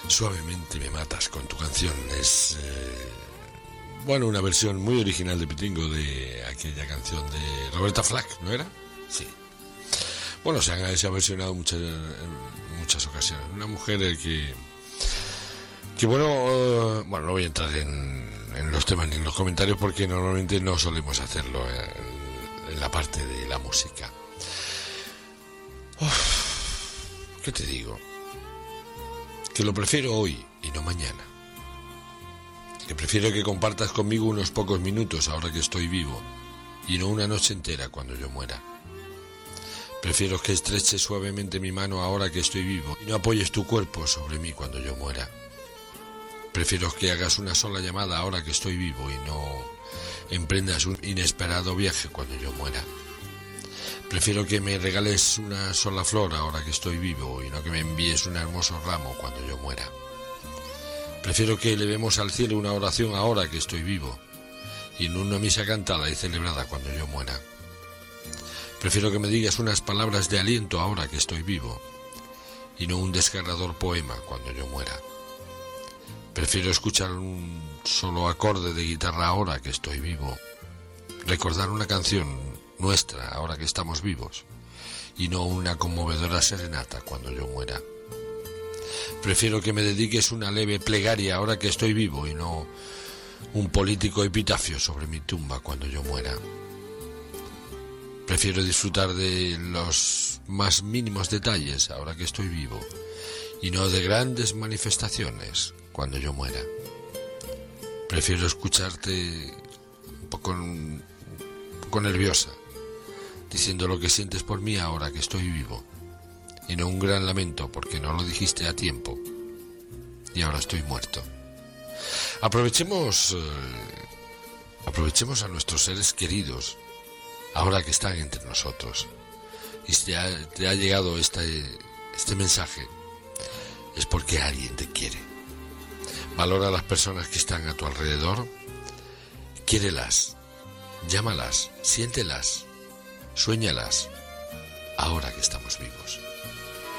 Suavemente me matas con tu canción. Es, bueno, una versión muy original de Pitingo de aquella canción de Roberta Flack, ¿no era? Sí. Bueno, se ha versionado en muchas ocasiones. Una mujer que bueno, no voy a entrar en los temas ni en los comentarios porque normalmente no solemos hacerlo en la parte de la música. ¿Qué te digo? Que lo prefiero hoy y no mañana. Que prefiero que compartas conmigo unos pocos minutos ahora que estoy vivo y no una noche entera cuando yo muera. Prefiero que estreches suavemente mi mano ahora que estoy vivo y no apoyes tu cuerpo sobre mí cuando yo muera. Prefiero que hagas una sola llamada ahora que estoy vivo y no emprendas un inesperado viaje cuando yo muera. Prefiero que me regales una sola flor ahora que estoy vivo y no que me envíes un hermoso ramo cuando yo muera. Prefiero que elevemos al cielo una oración ahora que estoy vivo y no una misa cantada y celebrada cuando yo muera. Prefiero que me digas unas palabras de aliento ahora que estoy vivo y no un desgarrador poema cuando yo muera. Prefiero escuchar un solo acorde de guitarra ahora que estoy vivo, recordar una canción nuestra ahora que estamos vivos y no una conmovedora serenata cuando yo muera. Prefiero que me dediques una leve plegaria ahora que estoy vivo y no un político epitafio sobre mi tumba cuando yo muera. Prefiero disfrutar de los más mínimos detalles ahora que estoy vivo y no de grandes manifestaciones cuando yo muera. Prefiero escucharte un poco nerviosa, diciendo lo que sientes por mí ahora que estoy vivo, y no un gran lamento porque no lo dijiste a tiempo y ahora estoy muerto. Aprovechemos a nuestros seres queridos ahora que están entre nosotros. Y si te ha llegado este mensaje, es porque alguien te quiere. Valora a las personas que están a tu alrededor, quiérelas, llámalas, siéntelas, suéñalas, ahora que estamos vivos.